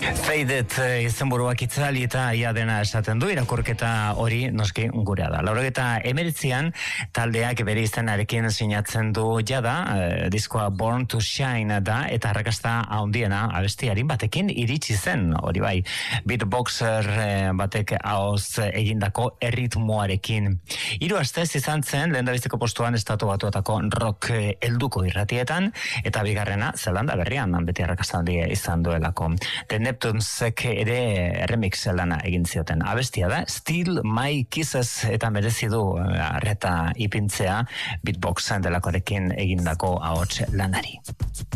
Faded izenburuak itzali eta ia dena esaten du, irakurketa hori noski gurea da. 89an taldeak bere izenarekin sinatzen du jada, diskoa Born to Shine da, eta arrakasta handiena abestiarin batekin iritsi zen, hori bai, beatboxer batek ahoz egindako erritmoarekin. 3 astez izan zen, lehendabiziko postuan Estatu Batuetako rock helduko irratietan, eta bigarrena Zelanda berrian, beti arrakasta handia izan duelako. The Neptunesek ere remix lana egin zioten. Abestia da, Still My Kisses, eta merezi du arreta ipintzea beatbox delakorekin egindako ahots lanari.